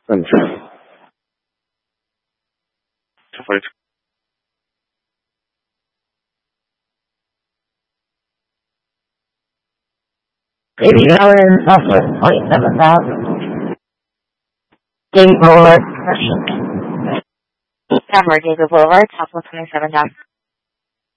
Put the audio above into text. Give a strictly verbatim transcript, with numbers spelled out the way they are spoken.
Thanks. Baby Allen, Tesla, twenty-seven thousand. Gate Boulevard. Camera, David Boulevard, Tesla, twenty-seven thousand.